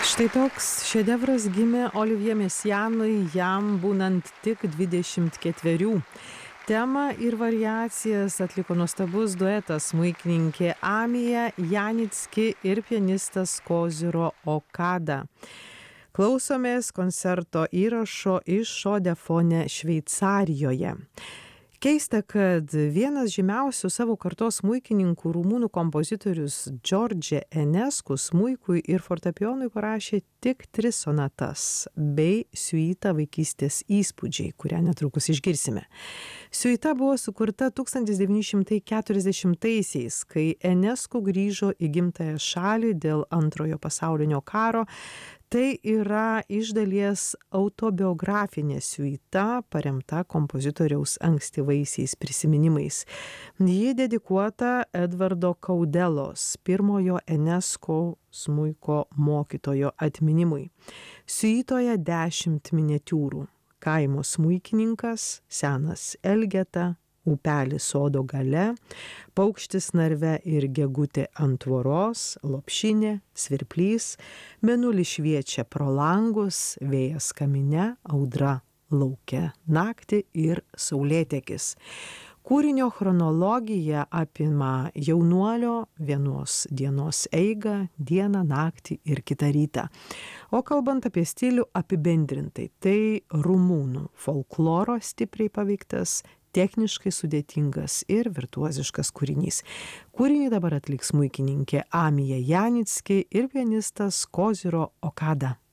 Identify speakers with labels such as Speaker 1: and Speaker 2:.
Speaker 1: Štai toks šedevras gimė Olivier Messiaenui, jam būnant tik 24. Temą ir variacijas atliko nuostabus duetas smuikininkė Amija Janicki ir pianistas Koziro Okada. Klausomės koncerto įrašo iš Šodefone Šveicarijoje. Keista, kad vienas žymiausių savo kartos smuikininkų rumunų kompozitorius George Enescu smuikui ir fortepijonui parašė tik 3 sonatas bei siuitą Vaikystės įspūdžiai, kurią netrukus išgirsime. Siuita buvo sukurta 1940-aisiais, kai Enescu grįžo į gimtąją šalį dėl Antrojo pasaulinio karo. Tai yra iš dalies autobiografinė siuita, paremta kompozitoriaus ankstyvaisiais prisiminimais. Ji dedikuota Edvardo Kaudelos, pirmojo Enescu smuiko mokytojo atminimui. Siuitoje 10 miniatiūrų. Kaimo smuikininkas, senas Elgeta, upelis sodo gale, paukštis narve ir gegutė ant tvoros, lopšinė, svirplys, mėnulis šviečia pro langus, vėjas kamine, audra lauke, naktį ir saulėtekis. Kūrinio chronologija apima jaunuolio vienos dienos eigą, dieną, naktį ir kitą rytą. O kalbant apie stilių apibendrintai, tai rumunų folkloro stipriai paveiktas, techniškai sudėtingas ir virtuoziškas kūrinys. Kūrinį dabar atliks smuikininkė Amija Janicki ir pianistas Koziro Okada.